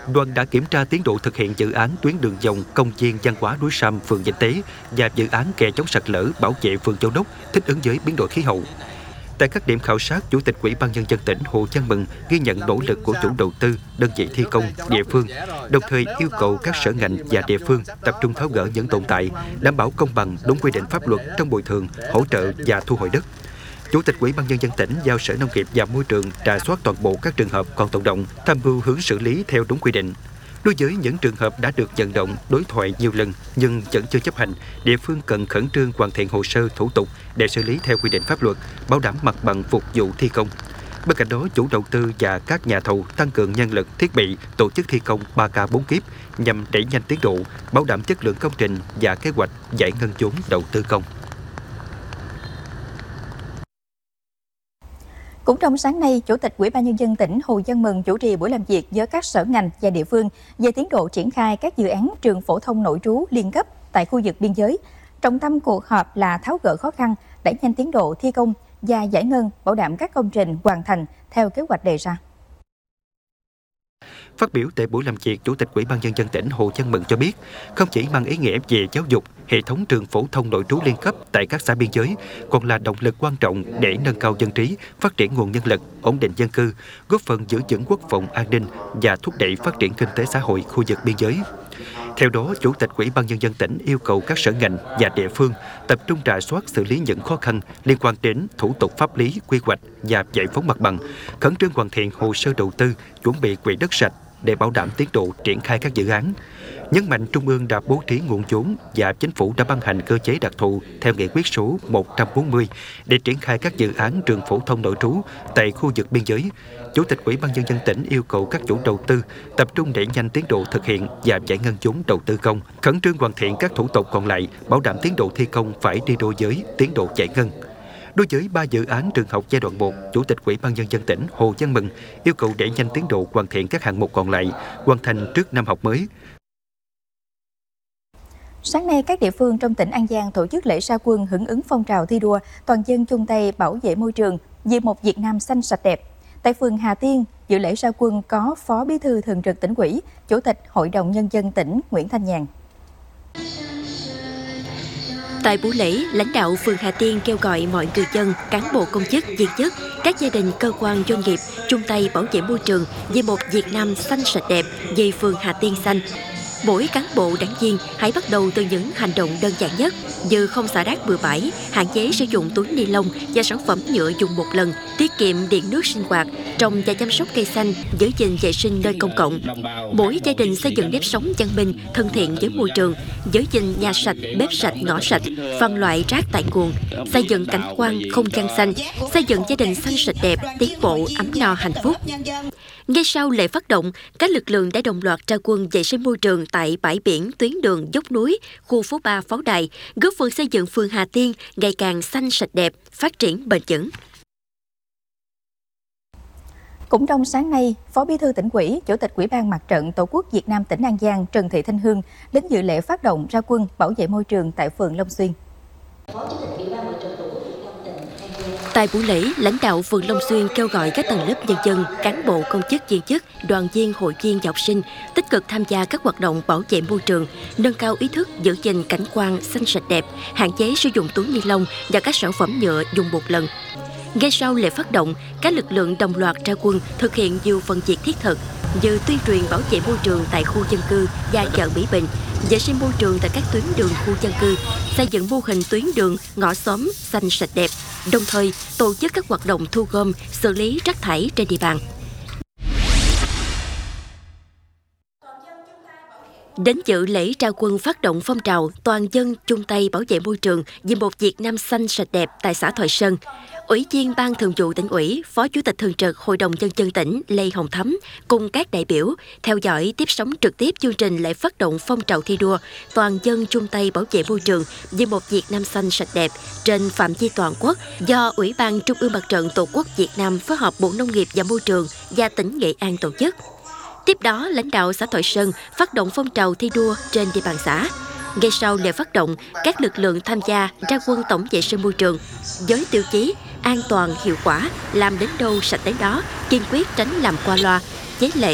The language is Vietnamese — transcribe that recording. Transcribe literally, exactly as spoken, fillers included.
Đoàn đã kiểm tra tiến độ thực hiện dự án tuyến đường vòng công viên văn hóa núi Sam, phường Vĩnh Tế và dự án kè chống sạt lở bảo vệ phường Châu Đốc thích ứng với biến đổi khí hậu. Tại các điểm khảo sát, Chủ tịch Ủy ban Nhân dân tỉnh Hồ Văn Mừng ghi nhận nỗ lực của chủ đầu tư, đơn vị thi công, địa phương, đồng thời yêu cầu các sở ngành và địa phương tập trung tháo gỡ những tồn tại, đảm bảo công bằng, đúng quy định pháp luật trong bồi thường, hỗ trợ và thu hồi đất. Chủ tịch Ủy ban Nhân dân tỉnh giao Sở Nông nghiệp và Môi trường rà soát toàn bộ các trường hợp còn tồn động, tham mưu hướng xử lý theo đúng quy định. Đối với những trường hợp đã được vận động, đối thoại nhiều lần nhưng vẫn chưa chấp hành, địa phương cần khẩn trương hoàn thiện hồ sơ thủ tục để xử lý theo quy định pháp luật, bảo đảm mặt bằng phục vụ thi công. Bên cạnh đó, chủ đầu tư và các nhà thầu tăng cường nhân lực, thiết bị, tổ chức thi công ba K bốn kíp nhằm đẩy nhanh tiến độ, bảo đảm chất lượng công trình và kế hoạch giải ngân vốn đầu tư công. Cũng trong sáng nay, Chủ tịch Ủy ban Nhân dân tỉnh Hồ Văn Mừng chủ trì buổi làm việc với các sở ngành và địa phương về tiến độ triển khai các dự án trường phổ thông nội trú liên cấp tại khu vực biên giới. Trọng tâm cuộc họp là tháo gỡ khó khăn, đẩy nhanh tiến độ thi công và giải ngân, bảo đảm các công trình hoàn thành theo kế hoạch đề ra. Phát biểu tại buổi làm việc, Chủ tịch Ủy ban Nhân dân tỉnh Hồ Văn Mừng cho biết, không chỉ mang ý nghĩa về giáo dục, hệ thống trường phổ thông nội trú liên cấp tại các xã biên giới còn là động lực quan trọng để nâng cao dân trí, phát triển nguồn nhân lực, ổn định dân cư, góp phần giữ vững quốc phòng an ninh và thúc đẩy phát triển kinh tế xã hội khu vực biên giới. Theo đó, Chủ tịch Ủy ban Nhân dân tỉnh yêu cầu các sở ngành và địa phương tập trung rà soát xử lý những khó khăn liên quan đến thủ tục pháp lý, quy hoạch và giải phóng mặt bằng, khẩn trương hoàn thiện hồ sơ đầu tư, chuẩn bị quỹ đất sạch để bảo đảm tiến độ triển khai các dự án. Nhấn mạnh Trung ương đã bố trí nguồn vốn và Chính phủ đã ban hành cơ chế đặc thù theo nghị quyết số một trăm bốn mươi để triển khai các dự án trường phổ thông nội trú tại khu vực biên giới. Chủ tịch Ủy ban Nhân dân tỉnh yêu cầu các chủ đầu tư tập trung đẩy nhanh tiến độ thực hiện và giải ngân vốn đầu tư công, khẩn trương hoàn thiện các thủ tục còn lại, bảo đảm tiến độ thi công phải đi đôi với tiến độ giải ngân. Đối với ba dự án trường học giai đoạn một, Chủ tịch Ủy ban Nhân dân tỉnh Hồ Văn Mừng yêu cầu đẩy nhanh tiến độ hoàn thiện các hạng mục còn lại, hoàn thành trước năm học mới. Sáng nay, các địa phương trong tỉnh An Giang tổ chức lễ ra quân hưởng ứng phong trào thi đua toàn dân chung tay bảo vệ môi trường vì một Việt Nam xanh sạch đẹp. Tại phường Hà Tiên, dự lễ ra quân có Phó Bí thư Thường trực Tỉnh ủy, Chủ tịch Hội đồng Nhân dân tỉnh Nguyễn Thanh Nhàn. Tại buổi lễ, lãnh đạo phường Hà Tiên kêu gọi mọi người dân, cán bộ công chức, viên chức, các gia đình, cơ quan, doanh nghiệp chung tay bảo vệ môi trường vì một Việt Nam xanh sạch đẹp, vì phường Hà Tiên xanh. Mỗi cán bộ đảng viên hãy bắt đầu từ những hành động đơn giản nhất như không xả rác bừa bãi, hạn chế sử dụng túi ni lông và sản phẩm nhựa dùng một lần, tiết kiệm điện nước sinh hoạt, trồng và chăm sóc cây xanh, giữ gìn vệ sinh nơi công cộng. Mỗi gia đình xây dựng nếp sống văn minh, thân thiện với môi trường, giữ gìn nhà sạch, bếp sạch, ngõ sạch, phân loại rác tại nguồn, xây dựng cảnh quan, không gian xanh, xây dựng gia đình xanh sạch đẹp, tiến bộ, ấm no, hạnh phúc. Ngay sau lễ phát động, các lực lượng đã đồng loạt ra quân vệ sinh môi trường tại bãi biển, tuyến đường, dốc núi, khu phố ba Pháo Đài, góp phần xây dựng phường Hà Tiên ngày càng xanh sạch đẹp, phát triển bền vững. Cũng trong sáng nay, Phó Bí thư Tỉnh ủy, Chủ tịch Ủy ban Mặt trận Tổ quốc Việt Nam tỉnh An Giang Trần Thị Thanh Hương đến dự lễ phát động ra quân bảo vệ môi trường tại phường Long Xuyên. Tại buổi lễ, lãnh đạo phường Long Xuyên kêu gọi các tầng lớp nhân dân, cán bộ, công chức, viên chức, đoàn viên, hội viên và học sinh tích cực tham gia các hoạt động bảo vệ môi trường, nâng cao ý thức giữ gìn cảnh quan xanh sạch đẹp, hạn chế sử dụng túi ni lông và các sản phẩm nhựa dùng một lần. Ngay sau lễ phát động, các lực lượng đồng loạt ra quân thực hiện nhiều phần việc thiết thực như tuyên truyền bảo vệ môi trường tại khu dân cư và chợ Mỹ Bình, vệ sinh môi trường tại các tuyến đường khu dân cư, xây dựng mô hình tuyến đường, ngõ xóm xanh sạch đẹp, đồng thời tổ chức các hoạt động thu gom, xử lý rác thải trên địa bàn. Đến dự lễ trao quân phát động phong trào toàn dân chung tay bảo vệ môi trường vì một Việt Nam xanh sạch đẹp tại xã Thoại Sơn, Ủy viên Ban Thường vụ Tỉnh ủy, Phó Chủ tịch Thường trực Hội đồng Nhân dân tỉnh Lê Hồng Thắm cùng các đại biểu theo dõi tiếp sóng trực tiếp chương trình lễ phát động phong trào thi đua toàn dân chung tay bảo vệ môi trường vì một Việt Nam xanh sạch đẹp trên phạm vi toàn quốc do Ủy ban Trung ương Mặt trận Tổ quốc Việt Nam phối hợp Bộ Nông nghiệp và Môi trường và tỉnh Nghệ An tổ chức. Tiếp đó, lãnh đạo xã Thoại Sơn phát động phong trào thi đua trên địa bàn xã. Ngay sau lễ phát động, các lực lượng tham gia ra quân tổng vệ sinh môi trường với tiêu chí an toàn, hiệu quả, làm đến đâu sạch đến đó, kiên quyết tránh làm qua loa, chế lệ,